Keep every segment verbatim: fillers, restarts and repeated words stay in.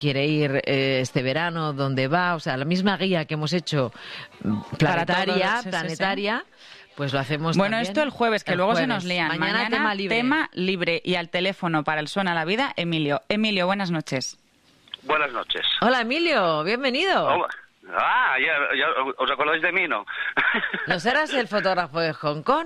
quiere ir eh, este verano, dónde va, o sea, la misma guía que hemos hecho planetaria, todos, sí, planetaria, sí, sí. Pues lo hacemos Bueno, también esto el jueves, que el luego jueves. se nos lían. Mañana, Mañana tema libre. tema libre. Y al teléfono para el Suena la Vida, Emilio. Emilio, buenas noches. Buenas noches. Hola, Emilio, bienvenido. Oh, ah, ya, ya os acordáis de mí, ¿no? ¿No serás el fotógrafo de Hong Kong?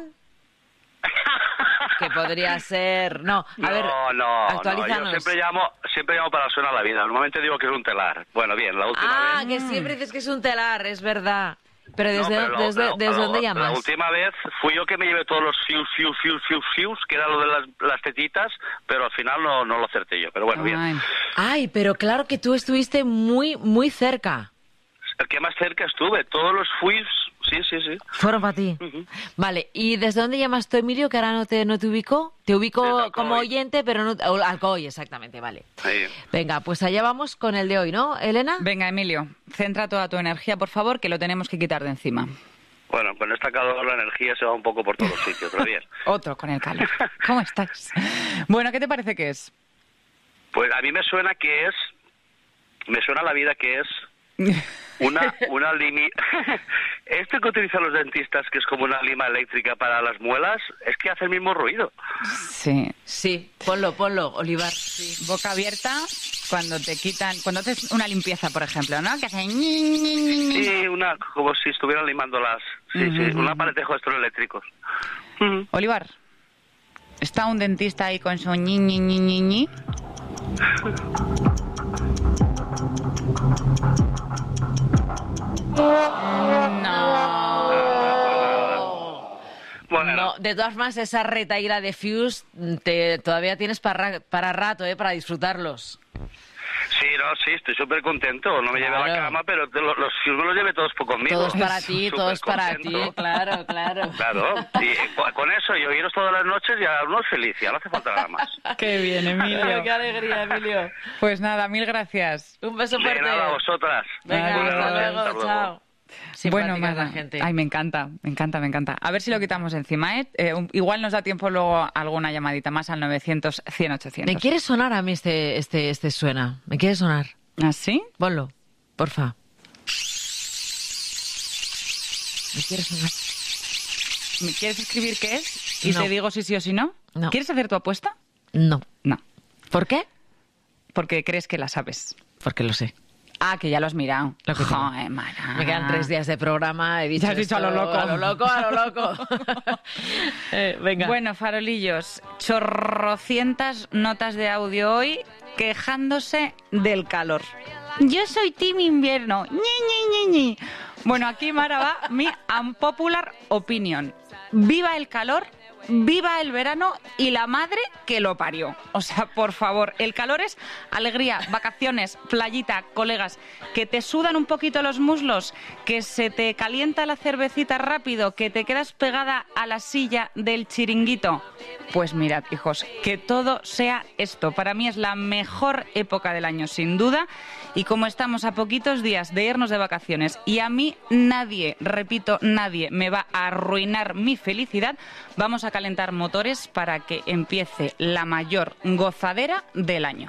Que podría ser... No, a no, ver, no, actualízanos. no, yo siempre llamo, siempre llamo para Suena la Vida. Normalmente digo que es un telar. Bueno, bien, la última ah, vez... que siempre dices que es un telar, es verdad. Pero ¿desde, No, pero lo- desde, lo- desde lo- dónde llamas? La última vez fui yo que me llevé todos los fius, fius, fius, fius, fius, que era lo de las, las tetitas, pero al final no, no lo acerté yo. Pero bueno, bien. Ay. Ay, pero claro que tú estuviste muy, muy cerca. El que más cerca estuve, todos los fius, sí, sí, sí. Fueron para ti. Ujú. Vale, ¿y desde dónde llamas tú, Emilio, que ahora no te, no te ubico? Te ubico Desde Alcoy. como oyente, pero no... o Alcoy, exactamente, vale. Ahí. Venga, pues allá vamos con el de hoy, ¿no, Elena? Venga, Emilio, centra toda tu energía, por favor, que lo tenemos que quitar de encima. Bueno, con esta calor la energía se va un poco por todos los sitios, pero bien. Otro con el calor. ¿Cómo estás? Bueno, ¿qué te parece que es? Pues a mí me suena que es, me suena la vida que es una una limi... Esto que utilizan los dentistas, que es como una lima eléctrica para las muelas, es que hace el mismo ruido. Sí. Sí, ponlo, ponlo, Olivar. Sí. Boca abierta cuando te quitan, cuando haces una limpieza, por ejemplo, ¿no? Que hace ñi, ñi, ñi, ñi. Sí, una, como si estuvieran limando las... Sí, sí, Ujú. un aparejo de estos eléctricos. Ujú. Olivar, ¿está un dentista ahí con su ñi, ñi, ñi, ñi, ñi? No. Bueno, No, de todas formas, esa retaíla de Fuse te, todavía tienes para, para rato, ¿eh? Para disfrutarlos. sí, no, sí, estoy súper contento. No me llevé a la Claro. cama, pero te- los, los fius me los llevé todos por conmigo. Todos para ti, Súper todos para contento. ti, claro, claro. Claro, y eh, cu- con eso y oíros todas las noches ya uno es feliz, ya no hace falta nada más. Qué bien, Emilio. Qué alegría, Emilio. Pues nada, mil gracias. Un beso De fuerte. nada, a vosotras. Venga, Buenas hasta noches, luego, hasta luego. chao. Bueno, Simpática Mara, la gente. ay, me encanta, me encanta, me encanta. A ver si lo quitamos encima, ¿eh? Eh, un- igual nos da tiempo luego alguna llamadita más al novecientos, cien, ochocientos. Me quiere sonar a mí este, este, este suena. Me quiere sonar. ¿Ah, sí? Ponlo, porfa. Me quiere sonar. ¿Me quieres escribir qué es? Y No. te digo si sí o si no. No. ¿Quieres hacer tu apuesta? No. No, ¿Por qué? porque crees que la sabes. Porque lo sé. Ah, que ya lo has mirado. Lo que tengo. Joder, Mara. Me quedan tres días de programa. He dicho Ya has dicho a lo esto, loco. A lo loco, a lo loco. Eh, venga. Bueno, farolillos, chorrocientas notas de audio hoy quejándose del calor. Yo soy team invierno. Ñi, ñi, ñi, ñi. Bueno, aquí Mara va mi unpopular opinion. Viva el calor, viva el verano y la madre que lo parió. O sea, por favor, el calor es alegría, vacaciones, playita, colegas, que te sudan un poquito los muslos, que se te calienta la cervecita rápido, que te quedas pegada a la silla del chiringuito. Pues mirad, hijos, que todo sea esto. Para mí es la mejor época del año, sin duda. Y como estamos a poquitos días de irnos de vacaciones y a mí nadie, repito, nadie me va a arruinar mi felicidad, vamos a calentar motores para que empiece la mayor gozadera del año.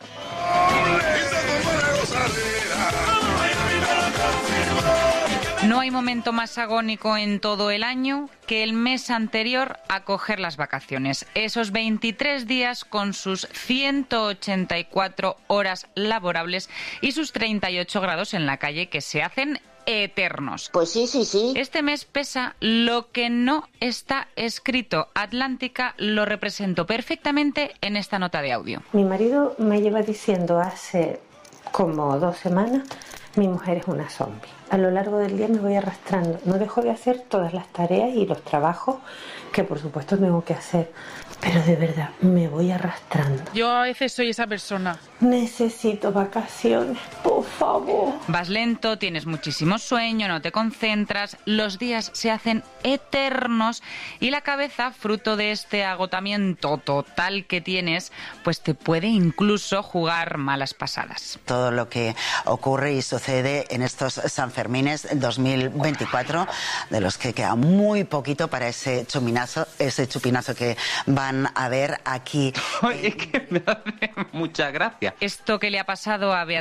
No hay momento más agónico en todo el año que el mes anterior a coger las vacaciones. Esos veintitrés días con sus ciento ochenta y cuatro horas laborables y sus treinta y ocho grados en la calle que se hacen eternos. Pues sí, sí, sí. Este mes pesa lo que no está escrito. Atlántica lo represento perfectamente en esta nota de audio. Mi marido me lleva diciendo hace como dos semanas, mi mujer es una zombie. A lo largo del día me voy arrastrando. No dejo de hacer todas las tareas y los trabajos que por supuesto tengo que hacer. Pero de verdad, me voy arrastrando. Yo a veces soy esa persona. Necesito vacaciones, por favor. Vas lento, tienes muchísimo sueño, no te concentras, los días se hacen eternos y la cabeza, fruto de este agotamiento total que tienes, pues te puede incluso jugar malas pasadas. Todo lo que ocurre y sucede en estos Sanfermines Sanfermines dos mil veinticuatro, de los que queda muy poquito para ese chupinazo, ese chupinazo que van a ver aquí. Oye, que me hace mucha gracia. Esto que le ha pasado a Beatriz